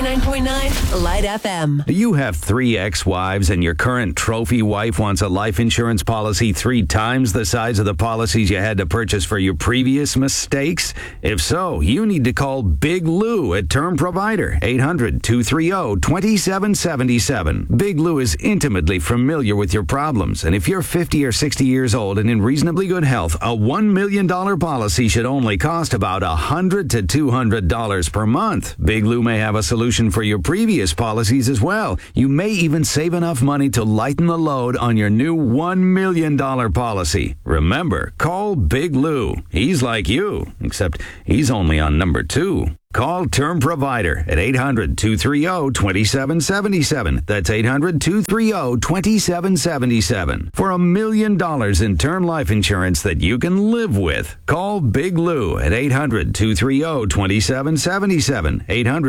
99.9 Light FM. Do you have 3 ex-wives and your current trophy wife wants a life insurance policy 3 times the size of the policies you had to purchase for your previous mistakes? If so, you need to call Big Lou at Term Provider, 800-230-2777. Big Lou is intimately familiar with your problems, and if you're 50 or 60 years old and in reasonably good health, a $1 million policy should only cost about $100 to $200 per month. Big Lou may have a solution for your previous policies as well. You may even save enough money to lighten the load on your new $1 million policy. Remember, call Big Lou. He's like you, except he's only on number 2. Call Term Provider at 800-230-2777. That's 800-230-2777. For $1 million in term life insurance that you can live with. Call Big Lou at 800-230-2777.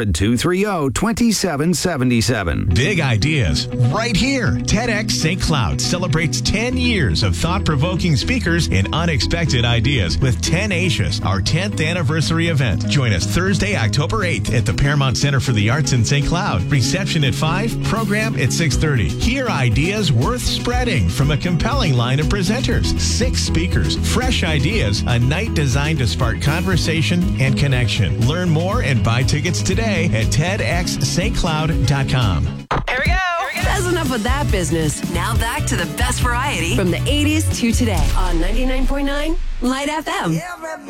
800-230-2777. Big ideas right here. TEDx St. Cloud celebrates 10 years of thought-provoking speakers and unexpected ideas with 10 Acious, our 10th anniversary event. Join us Thursday, October 8th at the Paramount Center for the Arts in St. Cloud. Reception at 5, program at 6:30. Hear ideas worth spreading from a compelling line of presenters. 6 speakers, fresh ideas, a night designed to spark conversation and connection. Learn more and buy tickets today at tedxstcloud.com. Here we go. That's enough of that business. Now back to the best variety from the 80s to today on 99.9 Light FM.